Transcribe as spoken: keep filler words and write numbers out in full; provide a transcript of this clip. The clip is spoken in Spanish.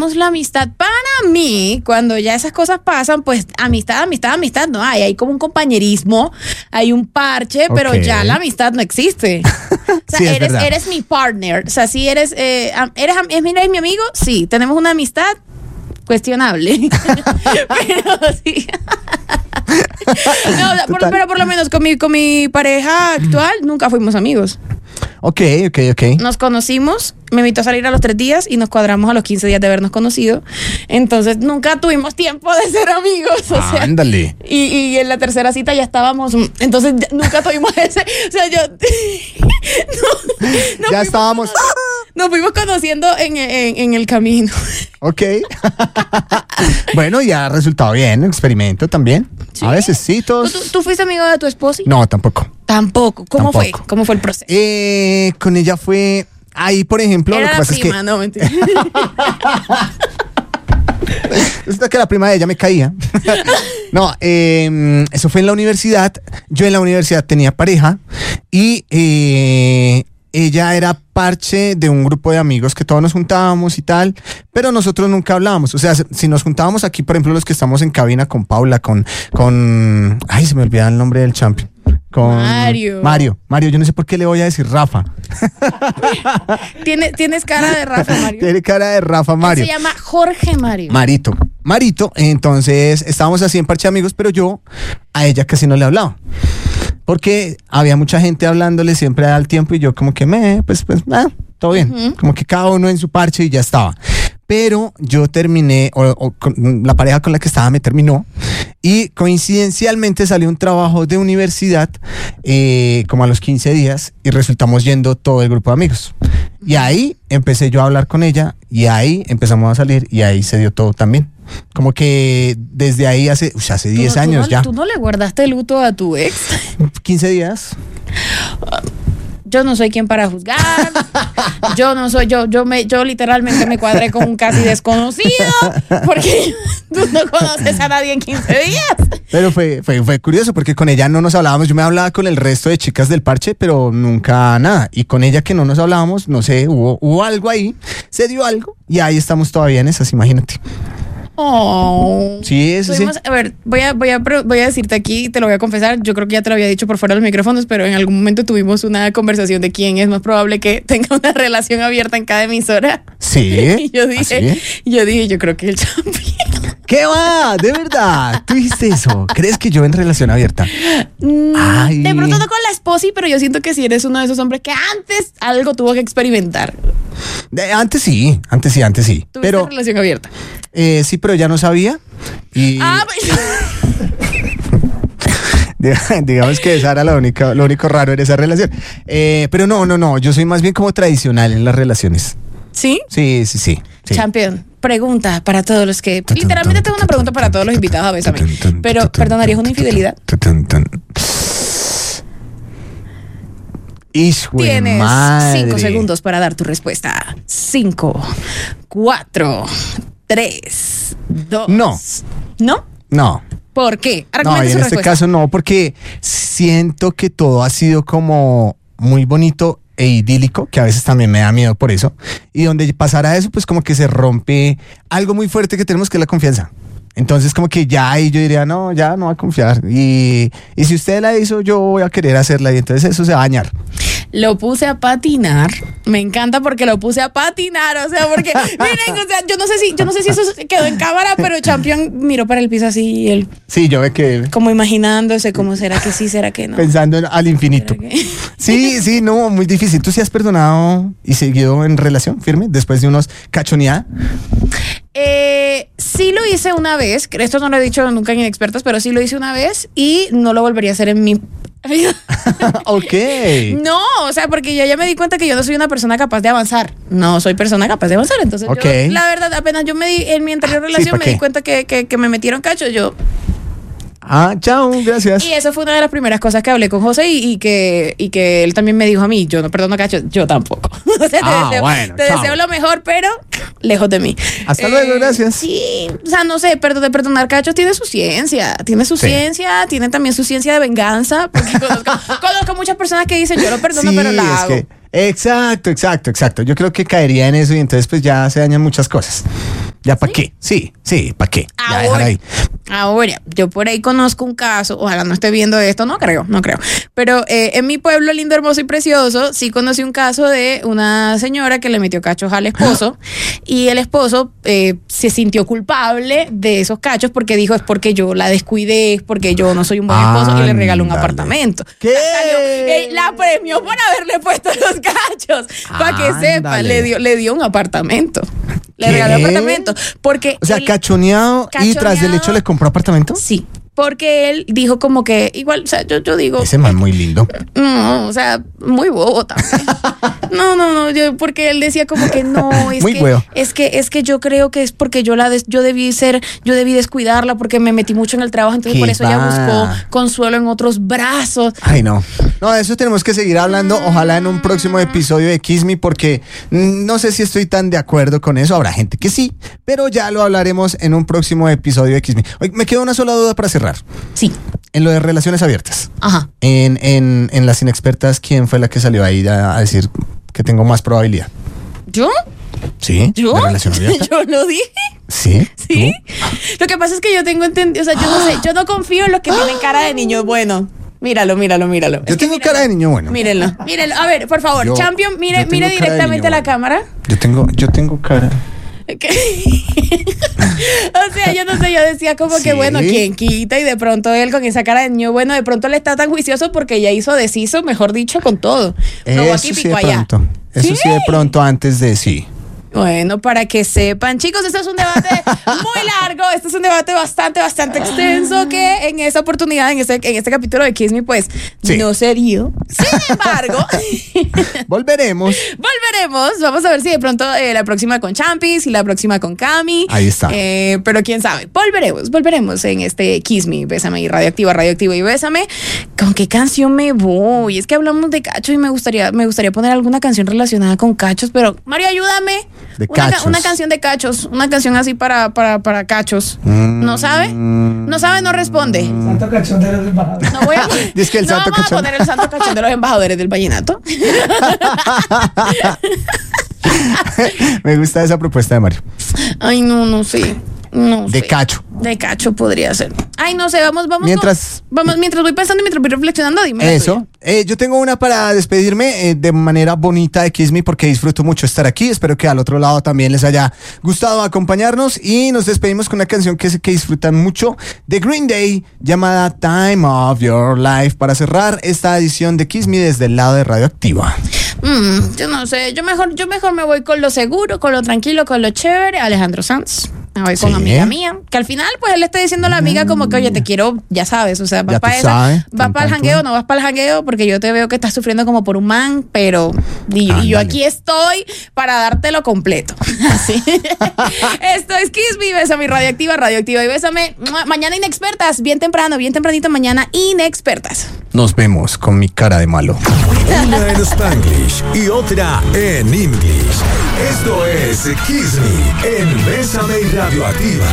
perdemos la amistad. Para mí, cuando ya esas cosas pasan, pues amistad, amistad, amistad no hay. Hay como un compañerismo, hay un parche, pero Ok. ya la amistad no existe. O sea, Sí, es eres, verdad. eres mi partner. O sea, si eres, eh, am- eres, am- mira, ¿eres mi amigo? Sí, tenemos una amistad cuestionable. Pero sí. No, por- Total. pero por lo menos con mi, con mi pareja actual nunca fuimos amigos. Ok, ok, ok. Nos conocimos, me invitó a salir a los tres días y nos cuadramos a los quince días de habernos conocido. Entonces nunca tuvimos tiempo de ser amigos. O sea, Ándale. y, y en la tercera cita ya estábamos. Entonces ya nunca tuvimos ese. O sea, yo. no, nos Ya fuimos estábamos. cono- Nos fuimos conociendo en, en, en el camino. Ok. Bueno, y ha resultado bien el experimento también. ¿Sí? A veces sí, ¿Tú, todos. tú, tú fuiste amigo de tu esposa? No, tampoco. Tampoco. ¿Cómo fue? Tampoco. ¿Cómo fue el proceso? Eh, con ella fue. Ahí, por ejemplo, Era lo que la pasa prima, es no, mentira. que. Resulta que la prima de ella me caía. No, eh, eso fue en la universidad. Yo en la universidad tenía pareja y eh, ella era parche de un grupo de amigos que todos nos juntábamos y tal, pero nosotros nunca hablábamos. O sea, si nos juntábamos aquí, por ejemplo, los que estamos en cabina con Paula, con, con, ay, se me olvidaba el nombre del champion. Con Mario. Mario, Mario, yo no sé por qué le voy a decir Rafa. ¿Tienes, tienes cara de Rafa, Mario. Tiene cara de Rafa Mario. Se llama Jorge Mario. Marito. Marito, entonces estábamos así en parche de amigos, pero yo a ella casi no le hablaba. Porque había mucha gente hablándole siempre al tiempo y yo como que me, pues, pues, ah, todo bien. Ujú. Como que cada uno en su parche y ya estaba. Pero yo terminé, o, o con, la pareja con la que estaba me terminó y coincidencialmente salió un trabajo de universidad eh, como a los quince días y resultamos yendo todo el grupo de amigos. Y ahí empecé yo a hablar con ella y ahí empezamos a salir y ahí se dio todo también. Como que desde ahí hace, uy, hace ¿Tú diez no- tú años no- ya. ¿Tú no le guardaste luto a tu ex? quince días. Yo no soy quien para juzgar. Yo no soy, yo, yo me, yo literalmente me cuadré con un casi desconocido. Porque tú no conoces a nadie en quince días. Pero fue, fue, fue curioso porque con ella no nos hablábamos. Yo me hablaba con el resto de chicas del parche, pero nunca nada. Y con ella que no nos hablábamos, no sé, hubo, hubo algo ahí, se dio algo y ahí estamos todavía en esas, imagínate. Oh. Sí, eso sí. Tuvimos- a ver, voy a, voy, a, pro- voy a decirte aquí, te lo voy a confesar, yo creo que ya te lo había dicho por fuera de los micrófonos, pero en algún momento tuvimos una conversación de quién es más probable que tenga una relación abierta en cada emisora. Sí. Y yo dije, ¿Así? yo dije, yo creo que el champion. ¿Qué va? De verdad. ¿Tú dijiste eso? ¿Crees que yo en relación abierta? Ay. De pronto no con la esposa, pero yo siento que si eres uno de esos hombres que antes algo tuvo que experimentar. De- antes sí, antes sí, antes sí. Tuviste Pero relación abierta. eh, sí, pero ya no sabía. Y Ah, pues, diga- digamos que esa era la única, lo único raro en esa relación. Eh, pero no, no, no. Yo soy más bien como tradicional en las relaciones. ¿sí? Sí, sí, sí. sí. Champion, pregunta para todos los que... Tun, tun, Literalmente tun, tengo una pregunta para todos los invitados a Bésame. Tun, tun, Pero, tun, tun, ¿perdonarías una infidelidad? Tun, tun, tun. Hijo de Tienes madre. cinco segundos para dar tu respuesta. Cinco, cuatro, tres, dos. No. ¿No? No. ¿Por qué? No, Argumenta y su en este respuesta. caso no, porque siento que todo ha sido como muy bonito e idílico, que a veces también me da miedo por eso. Y donde pasara eso, pues como que se rompe algo muy fuerte que tenemos, que es la confianza. Entonces como que ya ahí yo diría, no, ya no va a confiar. Y, y si usted la hizo, yo voy a querer hacerla y entonces eso se va a dañar. Lo puse a patinar. Me encanta porque lo puse a patinar. O sea, porque, miren, o sea, yo no sé si, yo no sé si eso quedó en cámara, pero Champion miró para el piso así y él Sí, yo ve que como imaginándose cómo será que sí, será que no. pensando en- al infinito. ¿Será que- Sí, sí, no, muy difícil. ¿Tú sí has perdonado y seguido en relación firme después de unos cachoneadas? Eh, sí lo hice una vez, que esto no lo he dicho nunca en Inexpertos, pero sí lo hice una vez y no lo volvería a hacer en mi vida. Ok. No, o sea, porque yo ya me di cuenta que yo no soy una persona capaz de avanzar. No soy persona capaz de avanzar. Entonces, Ok. yo, la verdad, apenas yo me di, en mi anterior Sí, relación ¿pa' me qué? di cuenta que, que, que me metieron cacho. Yo, Ah, chao, gracias. y eso fue una de las primeras cosas que hablé con José y, y que, y que él también me dijo a mí, yo no perdono cacho, yo tampoco. O sea, te, Ah, deseo, bueno, te chao. deseo lo mejor, pero lejos de mí. Hasta luego, gracias. Sí, o sea, no sé, pero de perdonar cachos tiene su ciencia, tiene su Sí. ciencia, tiene también su ciencia de venganza, porque conozco, conozco muchas personas que dicen, yo lo perdono, Sí, pero la es hago. que- exacto, exacto, exacto. Yo creo que caería en eso y entonces pues ya se dañan muchas cosas. Ya, ¿para qué? Sí, sí, ¿para qué? Ya, dejar Ahora, ahí. ahora, yo por ahí conozco un caso, ojalá no esté viendo esto, no creo, no creo. Pero eh, en mi pueblo lindo, hermoso y precioso, sí conocí un caso de una señora que le metió cachos al esposo y el esposo eh, se sintió culpable de esos cachos porque dijo, es porque yo la descuidé, es porque yo no soy un buen esposo y le regaló un Ándale. apartamento. ¿Qué? La, salió, eh, la premió por haberle puesto los cachos. Para que sepa, Ándale. le dio, le dio un apartamento. Le ¿Qué? regaló apartamento. Porque O sea, él- cachoneado, y tras del hecho le compró apartamento. Sí, porque él dijo como que igual, o sea, yo, yo digo, Ese man muy lindo. no, o sea, muy bobo también. No, no, no, yo, porque él decía como que no, es Muy que, huevo. es que es que yo creo que es porque yo la des- yo debí ser, yo debí descuidarla porque me metí mucho en el trabajo, entonces ¿Qué por eso ella va? buscó consuelo en otros brazos. Ay, no. No, de eso tenemos que seguir hablando. Ojalá en un próximo episodio de Kiss Me, porque mm, no sé si estoy tan de acuerdo con eso. Habrá gente que sí, pero ya lo hablaremos en un próximo episodio de Kiss Me. Oye, me queda una sola duda para cerrar. Sí. En lo de relaciones abiertas. Ajá. En, en, en las inexpertas, ¿quién fue la que salió ahí a, a decir que tengo más probabilidad? ¿Yo? ¿Sí? ¿Yo? ¿De relación abierta? Yo lo dije. ¿Sí? ¿Sí? Lo que pasa es que yo tengo entendido, o sea, yo no sé, yo no confío en los que tienen cara de niño bueno. Míralo, míralo, míralo. Yo tengo cara de niño bueno. Mírenlo, mírenlo. A ver, por favor, Yo- Champion, mire, yo mire tengo cara de directamente a niño la bueno. cámara. Yo tengo, yo tengo cara. ¿Qué? O sea, yo no sé, yo decía como Sí. que bueno, quien quita y de pronto él con esa cara de niño bueno, de pronto le está tan juicioso porque ya hizo deshizo, mejor dicho, con todo. Probó aquí, Eso sí picó de allá. pronto. Eso ¿Sí? sí de pronto antes de sí. Bueno, para que sepan, chicos, este es un debate muy largo, este es un debate bastante, bastante extenso que en esta oportunidad, en este, en este capítulo de Kiss Me, pues Sí. no se dio. Sin embargo, Volveremos. volveremos. Vamos a ver si de pronto eh, la próxima con Champis y la próxima con Cami. Ahí está. Eh, pero quién sabe. Volveremos, volveremos en este Kiss Me, Bésame y Radioactiva, Radioactiva y Bésame. ¿Con qué canción me voy? Es que hablamos de cacho y me gustaría, me gustaría poner alguna canción relacionada con cachos, pero Mario, ayúdame. De una, ca- cachos. una canción de cachos, una canción así para, para, para cachos. ¿No sabe? ¿No sabe? No responde. Santo cachón de los embajadores. No voy a, Dice que el no santo vamos cachón. a poner el santo cachón de los embajadores del vallenato. Me gusta esa propuesta de Mario. Ay, no, no sé. No De sé. cacho. De cacho podría ser. Ay, no sé, vamos, vamos. Mientras- con- vamos, mientras voy pensando y mientras voy reflexionando, dime. la Eso. tuya. Eh, yo tengo una para despedirme eh, de manera bonita de Kiss Me porque disfruto mucho estar aquí. Espero que al otro lado también les haya gustado acompañarnos y nos despedimos con una canción que sé que disfrutan mucho de Green Day llamada Time of Your Life para cerrar esta edición de Kiss Me desde el lado de Radioactiva. Mm, yo no sé, yo mejor, yo mejor me voy con lo seguro, con lo tranquilo, con lo chévere. Alejandro Sanz. Me voy con Sí. amiga mía. Que al final, pues él le está diciendo a la amiga como que, oye, te quiero, ya sabes. O sea, vas Ya para tú esa. sabes, Vas tan, para el tan, jangueo, tú. no vas para el jangueo, porque yo te veo que estás sufriendo como por un man, pero. Y, y yo Ándale. aquí estoy para dártelo completo. Así. Esto es Kiss Me, Bésame y Radioactiva, Radioactiva y Bésame. ¡Mua! Mañana Inexpertas, bien temprano, bien tempranito, mañana Inexpertas. Nos vemos con mi cara de malo. Una en Spanglish y otra en English. Esto es Kiss Me en Bésame y Radioactiva.